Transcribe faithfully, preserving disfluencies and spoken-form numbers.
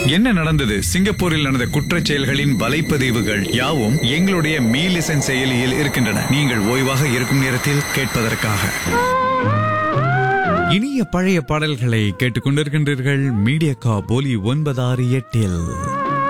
என்ன நடந்தது? சிங்கப்பூரில் நடந்த குற்றச் செயல்களின் வலைப்பதிவுகள் யாவும் எங்களுடைய மீ லிசன் செயலியில் இருக்கின்றன. நீங்கள் ஓய்வாக இருக்கும் நேரத்தில் கேட்பதற்காக. இனிய பழைய பாடல்களை கேட்டுக்கொண்டிருக்கின்றீர்கள் மீடியா கா போலி ஒன்பதாறு எட்டில்.